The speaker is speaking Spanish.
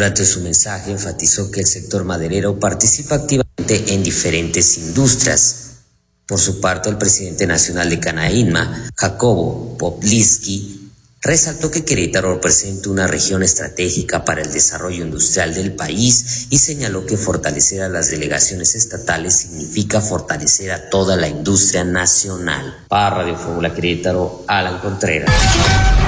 Durante su mensaje enfatizó que el sector maderero participa activamente en diferentes industrias. Por su parte, el presidente nacional de Canainma, Jacobo Popliski, resaltó que Querétaro representa una región estratégica para el desarrollo industrial del país y señaló que fortalecer a las delegaciones estatales significa fortalecer a toda la industria nacional. Para Radio Fórmula Querétaro, Alan Contreras.